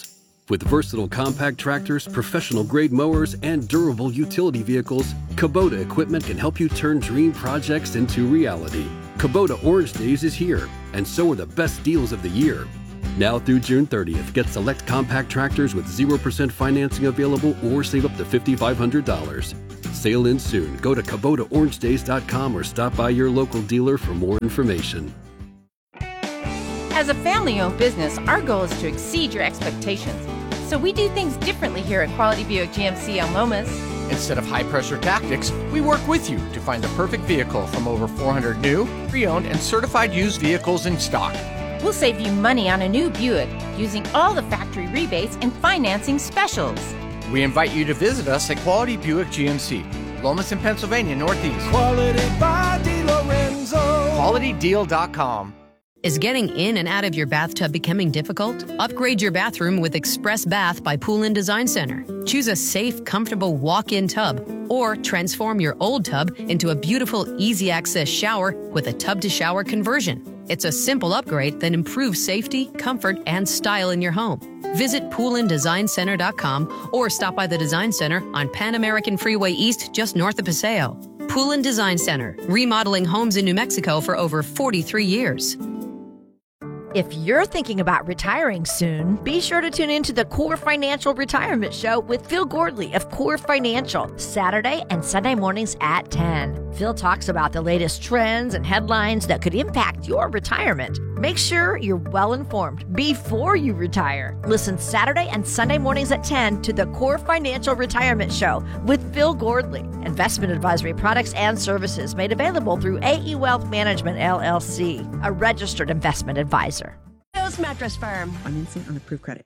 With versatile compact tractors, professional grade mowers, and durable utility vehicles, Kubota equipment can help you turn dream projects into reality. Kubota Orange Days is here, and so are the best deals of the year. Now through June 30th, get select compact tractors with 0% financing available or save up to $5,500. Sale ends soon. Go to KubotaOrangeDays.com or stop by your local dealer for more information. As a family-owned business, our goal is to exceed your expectations. So we do things differently here at Quality Buick GMC on Lomas. Instead of high-pressure tactics, we work with you to find the perfect vehicle from over 400 new, pre-owned, and certified used vehicles in stock. We'll save you money on a new Buick using all the factory rebates and financing specials. We invite you to visit us at Quality Buick GMC, Lomas in Pennsylvania Northeast. Quality by DiLorenzo. QualityDeal.com. Is getting in and out of your bathtub becoming difficult? Upgrade your bathroom with Express Bath by Pool & Design Center. Choose a safe, comfortable walk-in tub, or transform your old tub into a beautiful, easy-access shower with a tub-to-shower conversion. It's a simple upgrade that improves safety, comfort, and style in your home. Visit poolanddesignCenter.com or stop by the Design Center on Pan American Freeway East, just north of Paseo. Pool & Design Center, remodeling homes in New Mexico for over 43 years. If you're thinking about retiring soon, be sure to tune into the Core Financial Retirement Show with Phil Gordley of Core Financial, Saturday and Sunday mornings at 10. Phil talks about the latest trends and headlines that could impact your retirement. Make sure you're well informed before you retire. Listen Saturday and Sunday mornings at 10 to the Core Financial Retirement Show with Phil Gordley. Investment advisory products and services made available through AE Wealth Management, LLC, a registered investment advisor. Mattress Firm. I'm instant on approved credit.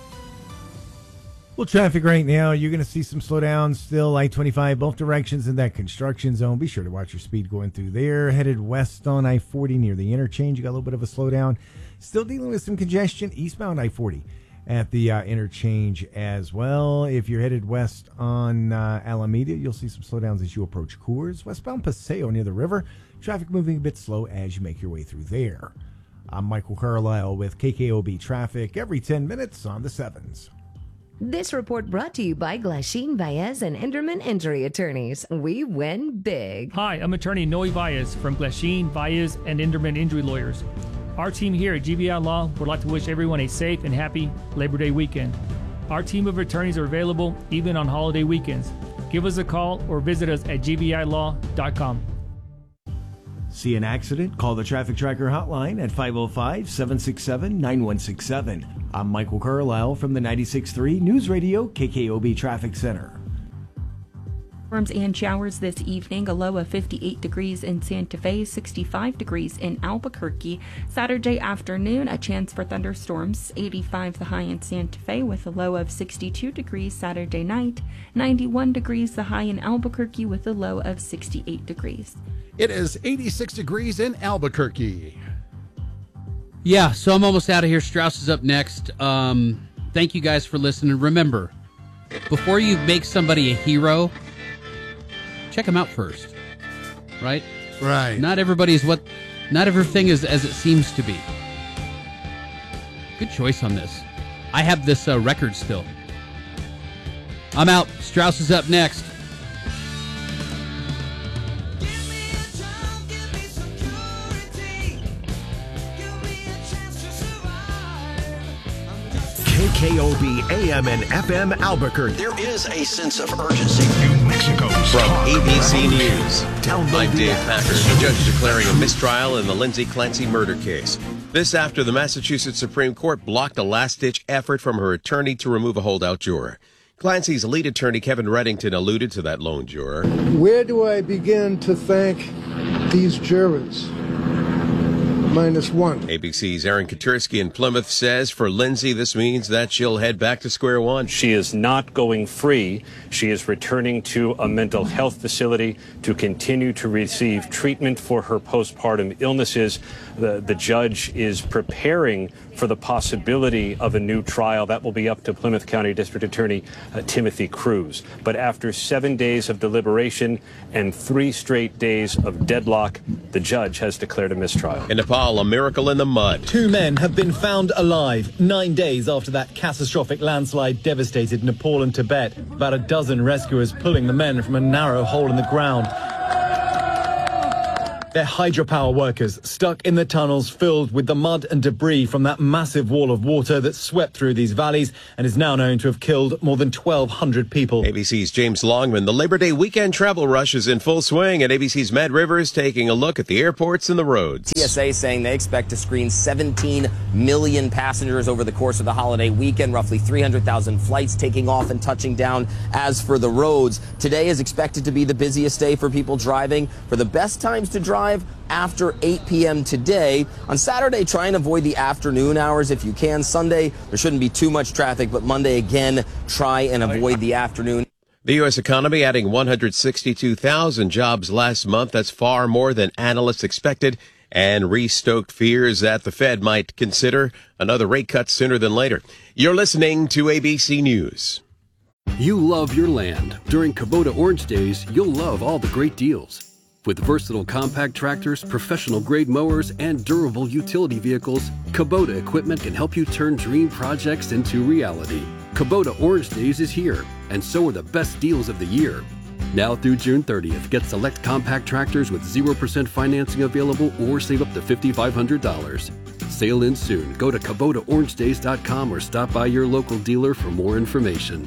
Well, traffic right now, you're going to see some slowdowns still, I-25, both directions in that construction zone. Be sure to watch your speed going through there. Headed west on I-40 near the interchange, you got a little bit of a slowdown. Still dealing with some congestion eastbound I-40 at the interchange as well. If you're headed west on Alameda, you'll see some slowdowns as you approach Coors. Westbound Paseo near the river, traffic moving a bit slow as you make your way through there. I'm Michael Carlisle with KKOB Traffic every 10 minutes on the 7s. This report brought to you by Glasheen Baez and Enderman Injury Attorneys. We win big. Hi, I'm attorney Noe Baez from Glasheen, Baez, and Enderman Injury Lawyers. Our team here at GBI Law would like to wish everyone a safe and happy Labor Day weekend. Our team of attorneys are available even on holiday weekends. Give us a call or visit us at gbilaw.com. See an accident? Call the Traffic Tracker hotline at 505-767-9167. I'm Michael Carlisle from the 96.3 News Radio KKOB Traffic Center. Storms and showers this evening, a low of 58 degrees in Santa Fe, 65 degrees in Albuquerque. Saturday afternoon, a chance for thunderstorms, 85 the high in Santa Fe with a low of 62 degrees Saturday night, 91 degrees the high in Albuquerque with a low of 68 degrees. It is 86 degrees in Albuquerque. Yeah, so I'm almost out of here. Strauss is up next. Thank you guys for listening. Remember, before you make somebody a hero, check them out first. Right? Right. Not everything is as it seems to be. Good choice on this. I have this record still. I'm out. Strauss is up next. KKOB AM and FM Albuquerque. There is a sense of urgency. New Mexico's From talk ABC radio. News, I'm Dave Packer. The judge declaring a mistrial in the Lindsay Clancy murder case. This after the Massachusetts Supreme Court blocked a last-ditch effort from her attorney to remove a holdout juror. Clancy's lead attorney, Kevin Reddington, alluded to that lone juror. Where do I begin to thank these jurors? -1. ABC's Aaron Katursky in Plymouth says for Lindsay, this means that she'll head back to square one. She is not going free. She is returning to a mental health facility to continue to receive treatment for her postpartum illnesses. The judge is preparing for the possibility of a new trial. That will be up to Plymouth County District Attorney Timothy Cruz. But after 7 days of deliberation and 3 straight days of deadlock, the judge has declared a mistrial. In Nepal, Nepal, a miracle in the mud. 2 men have been found alive 9 days after that catastrophic landslide devastated Nepal and Tibet. About a dozen rescuers pulling the men from a narrow hole in the ground. They're hydropower workers stuck in the tunnels filled with the mud and debris from that massive wall of water that swept through these valleys and is now known to have killed more than 1,200 people. ABC's James Longman. The Labor Day weekend travel rush is in full swing, and ABC's Matt Rivers taking a look at the airports and the roads. TSA saying they expect to screen 17 million passengers over the course of the holiday weekend, roughly 300,000 flights taking off and touching down. As for the roads, today is expected to be the busiest day for people driving. For the best times to drive, after 8 p.m. today. On Saturday, try and avoid the afternoon hours if you can. Sunday, there shouldn't be too much traffic, but Monday, again, try and avoid the afternoon. The U.S. economy adding 162,000 jobs last month. That's far more than analysts expected, and restoked fears that the Fed might consider another rate cut sooner than later. You're listening to ABC News. You love your land. During Kubota Orange Days, you'll love all the great deals. With versatile compact tractors, professional-grade mowers, and durable utility vehicles, Kubota equipment can help you turn dream projects into reality. Kubota Orange Days is here, and so are the best deals of the year. Now through June 30th, get select compact tractors with 0% financing available or save up to $5,500. Sale ends soon. Go to KubotaOrangeDays.com or stop by your local dealer for more information.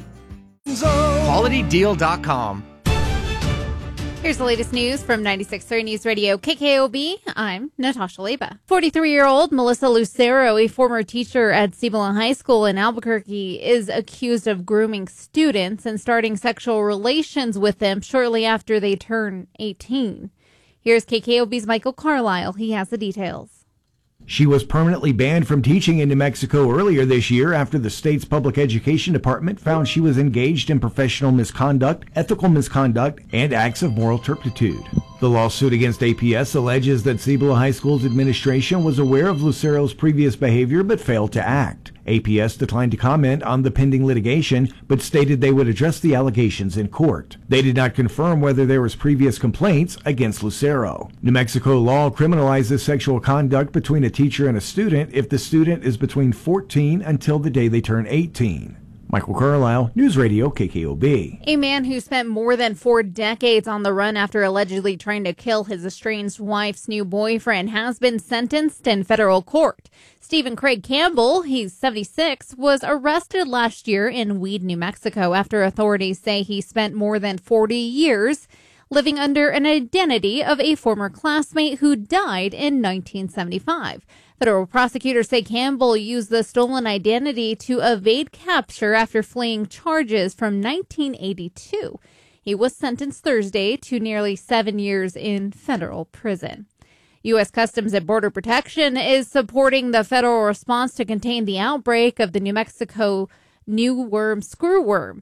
QualityDeal.com. Here's the latest news from 96.3 News Radio KKOB. I'm Natasha Leba. 43-year-old Melissa Lucero, a former teacher at Cibola High School in Albuquerque, is accused of grooming students and starting sexual relations with them shortly after they turn 18. Here's KKOB's Michael Carlisle. He has the details. She was permanently banned from teaching in New Mexico earlier this year after the state's public education department found she was engaged in professional misconduct, ethical misconduct, and acts of moral turpitude. The lawsuit against APS alleges that Cibola High School's administration was aware of Lucero's previous behavior but failed to act. APS declined to comment on the pending litigation, but stated they would address the allegations in court. They did not confirm whether there was previous complaints against Lucero. New Mexico law criminalizes sexual conduct between a teacher and a student if the student is between 14 until the day they turn 18. Michael Carlisle, News Radio KKOB. A man who spent more than 4 decades on the run after allegedly trying to kill his estranged wife's new boyfriend has been sentenced in federal court. Stephen Craig Campbell, he's 76, was arrested last year in Weed, New Mexico after authorities say he spent more than 40 years living under an identity of a former classmate who died in 1975. Federal prosecutors say Campbell used the stolen identity to evade capture after fleeing charges from 1982. He was sentenced Thursday to nearly 7 years in federal prison. U.S. Customs and Border Protection is supporting the federal response to contain the outbreak of the New Mexico new worm screwworm.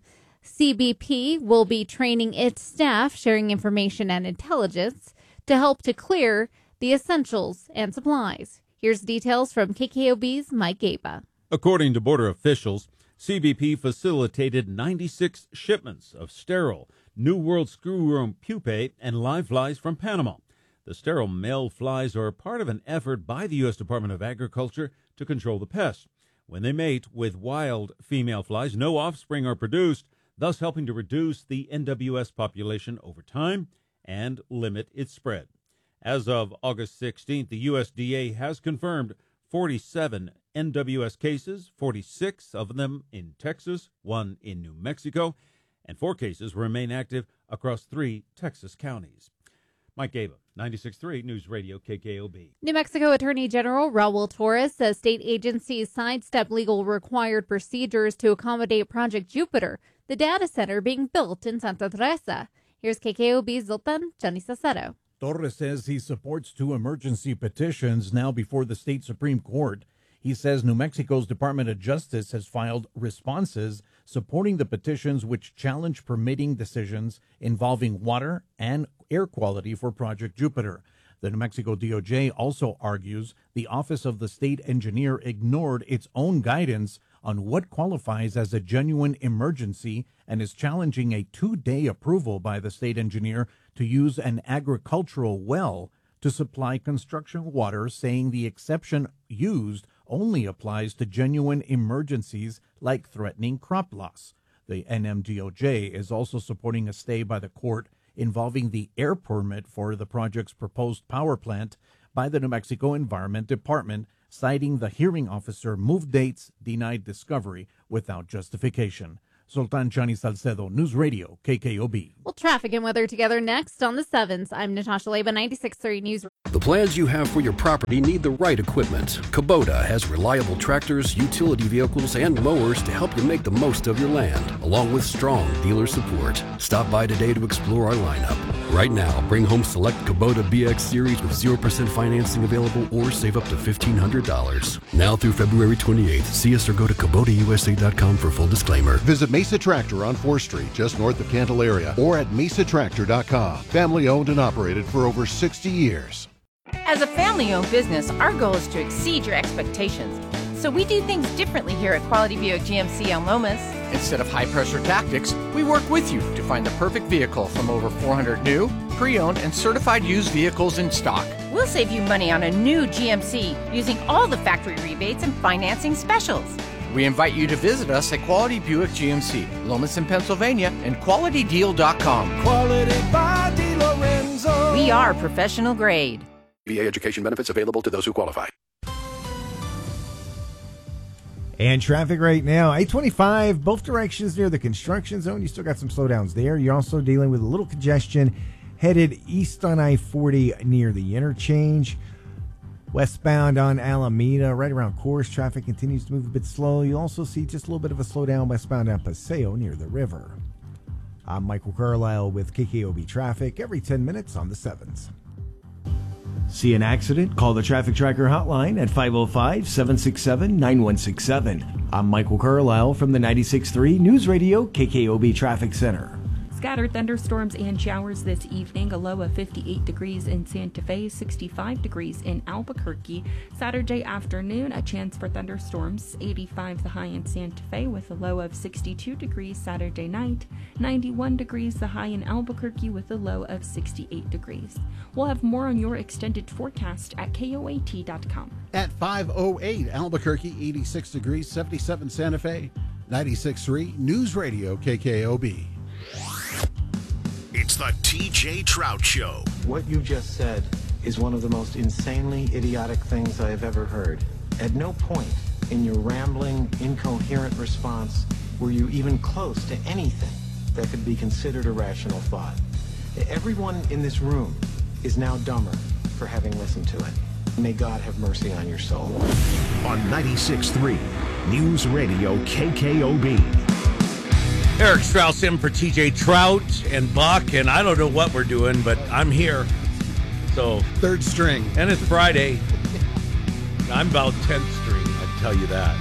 CBP will be training its staff, sharing information and intelligence to help to clear the essentials and supplies. Here's details from KKOB's Mike Gaba. According to border officials, CBP facilitated 96 shipments of sterile New World screwworm pupae and live flies from Panama. The sterile male flies are part of an effort by the U.S. Department of Agriculture to control the pest. When they mate with wild female flies, no offspring are produced, thus helping to reduce the NWS population over time and limit its spread. As of August 16th, the USDA has confirmed 47 NWS cases, 46 of them in Texas, 1 in New Mexico, and 4 cases remain active across 3 Texas counties. Mike Gaba, 96.3 News Radio KKOB. New Mexico Attorney General Raul Torres says state agencies sidestep legal required procedures to accommodate Project Jupiter, the data center being built in Santa Teresa. Here's KKOB's Zoltan Janisacero. Torres says he supports 2 emergency petitions now before the state Supreme Court. He says New Mexico's Department of Justice has filed responses supporting the petitions which challenge permitting decisions involving water and air quality for Project Jupiter. The New Mexico DOJ also argues the Office of the State Engineer ignored its own guidance on what qualifies as a genuine emergency and is challenging a 2-day approval by the state engineer to use an agricultural well to supply construction water, saying the exception used only applies to genuine emergencies like threatening crop loss. The NMDOJ is also supporting a stay by the court involving the air permit for the project's proposed power plant by the New Mexico Environment Department, citing the hearing officer moved dates, denied discovery without justification. Sultan Chani Salcedo, News Radio, KKOB. Well, traffic and weather together next on the 7s. I'm Natasha Leba, 96.3 News. The plans you have for your property need the right equipment. Kubota has reliable tractors, utility vehicles, and mowers to help you make the most of your land, along with strong dealer support. Stop by today to explore our lineup. Right now, bring home select Kubota BX Series with 0% financing available or save up to $1,500. Now through February 28th, see us or go to KubotaUSA.com for full disclaimer. Visit Mesa Tractor on 4th Street, just north of Candelaria, or at mesatractor.com. Family owned and operated for over 60 years. As a family-owned business, our goal is to exceed your expectations. So we do things differently here at Quality Buick GMC on Lomas. Instead of high-pressure tactics, we work with you to find the perfect vehicle from over 400 new, pre-owned, and certified used vehicles in stock. We'll save you money on a new GMC using all the factory rebates and financing specials. We invite you to visit us at Quality Buick GMC, Lomas in Pennsylvania, and QualityDeal.com. Quality by DeLorenzo. We are professional grade. VA education benefits available to those who qualify. And traffic right now, I-25, both directions near the construction zone. You still got some slowdowns there. You're also dealing with a little congestion headed east on I-40 near the interchange. Westbound on Alameda, right around Coors, traffic continues to move a bit slow. You also see just a little bit of a slowdown westbound on Paseo near the river. I'm Michael Carlisle with KKOB Traffic every 10 minutes on the 7s. See an accident? Call the Traffic Tracker hotline at 505-767-9167. I'm Michael Carlisle from the 96.3 News Radio KKOB Traffic Center. Scattered thunderstorms and showers this evening, a low of 58 degrees in Santa Fe, 65 degrees in Albuquerque. Saturday afternoon, a chance for thunderstorms, 85 the high in Santa Fe with a low of 62 degrees Saturday night, 91 degrees the high in Albuquerque with a low of 68 degrees. We'll have more on your extended forecast at KOAT.com. At 5:08, Albuquerque, 86 degrees, 77 Santa Fe, 96.3 News Radio KKOB. It's the TJ Trout Show. What you just said is one of the most insanely idiotic things I have ever heard. At no point in your rambling, incoherent response were you even close to anything that could be considered a rational thought. Everyone in this room is now dumber for having listened to it. May God have mercy on your soul. On 96.3 News Radio KKOB. Eric Strauss in for TJ Trout and Buck, and I don't know what we're doing, but I'm here. So third string. And it's Friday. I'm about 10th string, I can tell you that.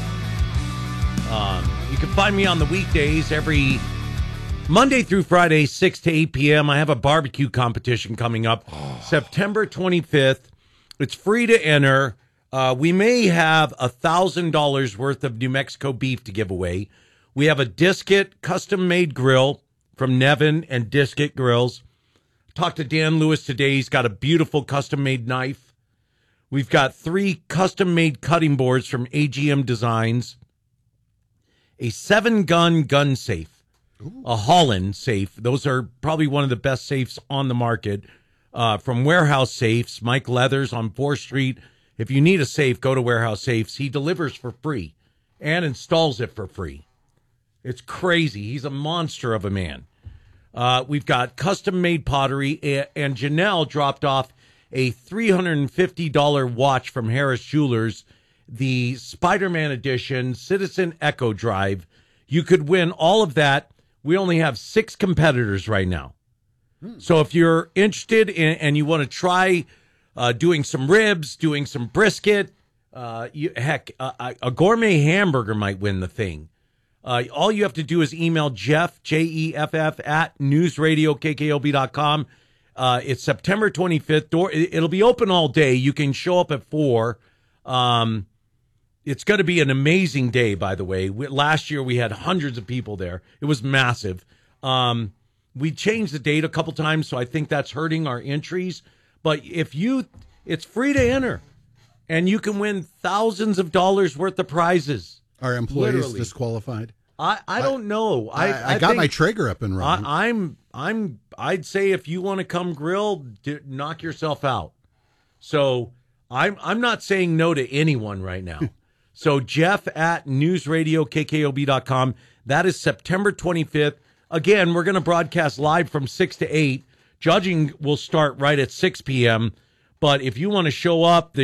You can find me on the weekdays every Monday through Friday, 6 to 8 p.m. I have a barbecue competition coming up September 25th. It's free to enter. We may have $1,000 worth of New Mexico beef to give away. We have a Disket custom-made grill from Nevin and Disket Grills. Talked to Dan Lewis today. He's got a beautiful custom-made knife. We've got 3 custom-made cutting boards from AGM Designs. A 7-gun gun safe. Ooh. A Holland safe. Those are probably one of the best safes on the market. From Warehouse Safes, Mike Leathers on 4th Street. If you need a safe, go to Warehouse Safes. He delivers for free and installs it for free. It's crazy. He's a monster of a man. We've got custom-made pottery, and Janelle dropped off a $350 watch from Harris Jewelers, the Spider-Man edition, Citizen Echo Drive. You could win all of that. We only have 6 competitors right now. So if you're interested and you want to try doing some ribs, doing some brisket, a gourmet hamburger might win the thing. All you have to do is email Jeff, Jeff, at newsradiokkob.com. It's September 25th. It'll be open all day. You can show up at 4. It's going to be an amazing day, by the way. Last year, we had hundreds of people there. It was massive. We changed the date a couple times, so I think that's hurting our entries. But it's free to enter, and you can win thousands of dollars worth of prizes. Are employees Literally. disqualified? I don't know. I got my Traeger up and running. I'd say if you want to come grill, knock yourself out. So I'm not saying no to anyone right now. So Jeff at newsradiokkob.com. That is September 25th. Again, we're going to broadcast live from 6 to 8. Judging will start right at 6 p.m. But if you want to show up,